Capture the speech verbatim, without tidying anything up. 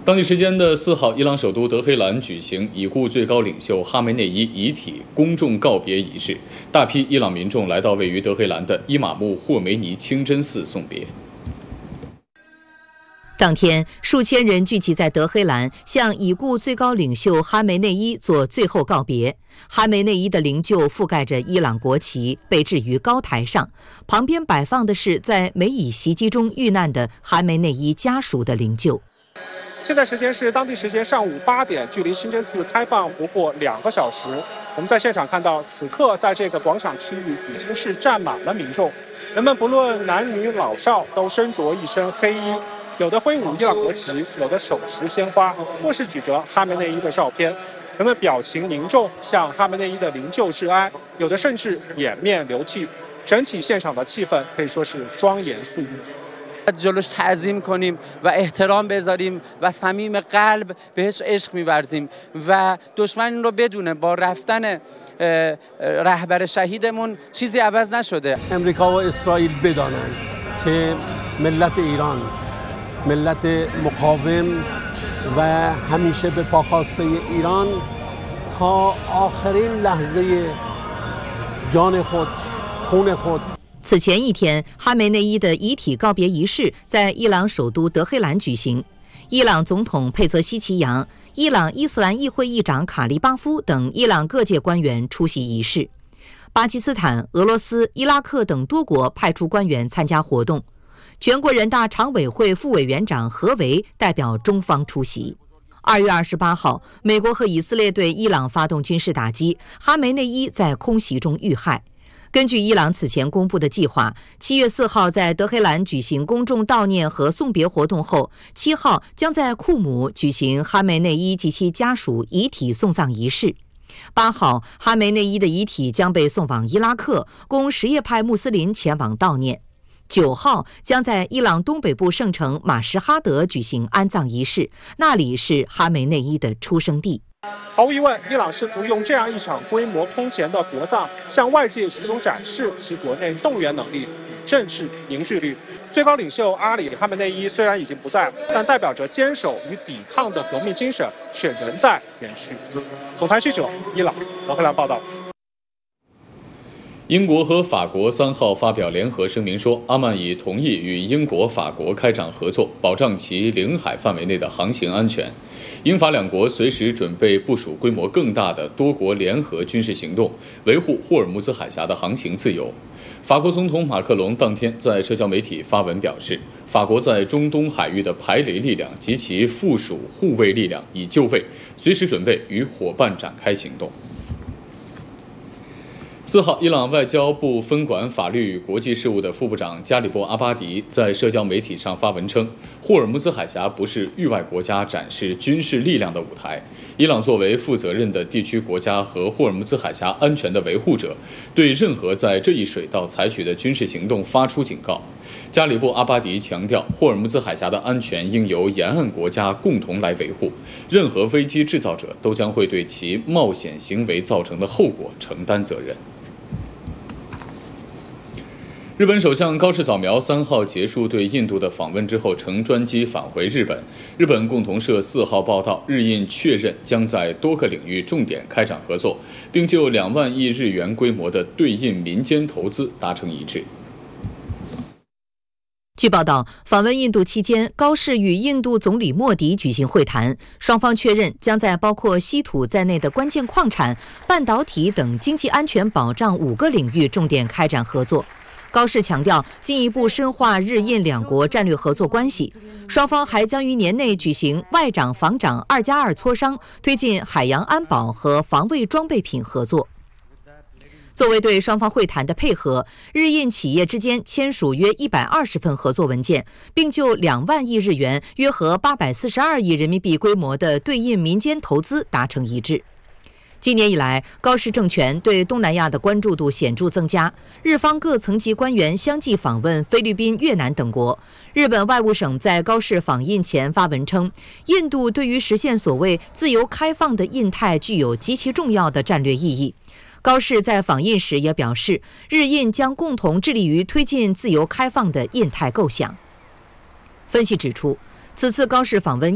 当地时间的四号，伊朗首都德黑兰举行已故最高领袖哈梅内伊遗体公众告别仪式，大批伊朗民众来到位于德黑兰的伊玛目霍梅尼清真寺送别。 当天，数千人聚集在德黑兰，向已故最高领袖哈梅内伊做最后告别。哈梅内伊的灵柩覆盖着伊朗国旗，被置于高台上，旁边摆放的是在美以袭击中遇难的哈梅内伊家属的灵柩。 现在时间是当地时间上午八点，距离清真寺开放不过两个小时。我们在现场看到，此刻在这个广场区域已经是站满了民众，人们不论男女老少，都身着一身黑衣。有的挥舞伊朗国旗，有的手持鲜花，或是举着哈梅内伊的照片。人们表情凝重，向哈梅内伊的灵柩致哀，有的甚至掩面流涕。整体现场的气氛可以说是庄严肃穆。 جلوش تعظیم کنیم و احترام بذاریم و صمیم قلب بهش عشق می‌ورزیم و دشمن رو بدونه با رفتن رهبر شهیدمون چیزی عوض نشده. امریکا و اسرائیل بدانند که ملت ایران ملت مقاوم و همیشه به پاخواسته ایران تا آخرین لحظه جان خود خون خود。 此前一天，哈梅内伊的遗体告别仪式在伊朗首都德黑兰举行。伊朗总统佩泽西奇扬、伊朗伊斯兰议会议长卡利巴夫等伊朗各界官员出席仪式。巴基斯坦、俄罗斯、伊拉克等多国派出官员参加活动。全国人大常委会副委员长何为代表中方出席。二月二十八号，美国和以色列对伊朗发动军事打击，哈梅内伊在空袭中遇害。根据伊朗此前公布的计划，七月四号在德黑兰举行公众悼念和送别活动后，七号将在库姆举行哈梅内伊及其家属遗体送葬仪式。八号，哈梅内伊的遗体将被送往伊拉克，供什叶派穆斯林前往悼念。九号将在伊朗东北部圣城马什哈德举行安葬仪式，那里是哈梅内伊的出生地。 毫无疑问，伊朗试图用这样一场规模空前的国葬，向外界集中展示其国内动员能力、政治凝聚力。最高领袖阿里·哈梅内伊虽然已经不在，但代表着坚守与抵抗的革命精神却仍在延续。总台记者伊朗德黑兰报道。 英国和法国三号发表联合声明说，阿曼已同意与英国、法国开展合作，保障其领海范围内的航行安全。英法两国随时准备部署规模更大的多国联合军事行动，维护霍尔木兹海峡的航行自由。法国总统马克龙当天在社交媒体发文表示，法国在中东海域的排雷力量及其附属护卫力量已就位，随时准备与伙伴展开行动。四号，伊朗外交部分管法律与国际事务的副部长加里波阿巴迪在社交媒体上发文称，霍尔木兹海峡不是域外国家展示军事力量的舞台。伊朗作为负责任的地区国家和霍尔木兹海峡安全的维护者，对任何在这一水道采取的军事行动发出警告。加里波阿巴迪强调，霍尔木兹海峡的安全应由沿岸国家共同来维护，任何危机制造者都将会对其冒险行为造成的后果承担责任。日本首相高市早苗三号结束对印度的访问之后，乘专机返回日本。日本共同社四号报道，日印确认将在多个领域重点开展合作，并就两万亿日元规模的对印民间投资达成一致。 据报道，访问印度期间，高市与印度总理莫迪举行会谈，双方确认将在包括稀土在内的关键矿产、半导体等经济安全保障五个领域重点开展合作。高市强调，进一步深化日印两国战略合作关系。双方还将于年内举行外长防长二加二磋商，推进海洋安保和防卫装备品合作。作为对双方会谈的配合，日印企业之间签署约一百二十份合作文件，并就两万亿日元（约合八百四十二亿人民币）规模的对印民间投资达成一致。今年以来，高市政权对东南亚的关注度显著增加，日方各层级官员相继访问菲律宾、越南等国。日本外务省在高市访印前发文称，印度对于实现所谓自由开放的印太具有极其重要的战略意义。高市在访印时也表示，日印将共同致力于推进自由开放的印太构想。分析指出，此次高市访问